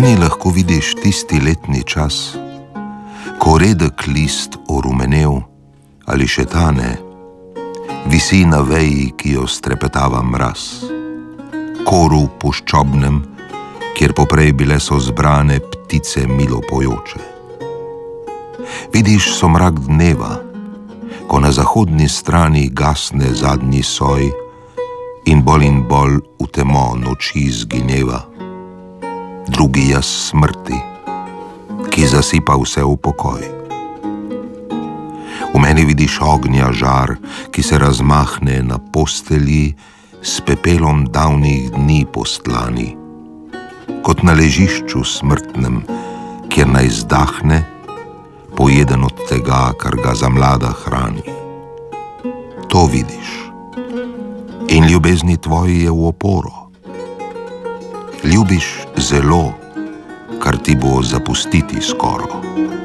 lani lahko vidiš tisti letni čas, ko redek list orumenev ali še tane, visi na veji, ki jo strepetava mraz, koru puščobnem, kjer poprej bile so zbrane ptice milo pojoče. Vidiš somrak dneva, ko na zahodni strani gasne zadnji soj in bolj v temo noči zgineva. Drugi jaz smrti, ki zasipa vse v pokoj. V meni vidiš ognja žar, ki se razmahne na postelji s pepelom davnih dni postlani, kot na ležišču smrtnem, kjer naj zdahne, pojeden od tega, kar ga za mlada hrani. To vidiš. In ljubezni tvoji je v oporo. Ljubiš zelo, kar ti bo zapustiti skoro.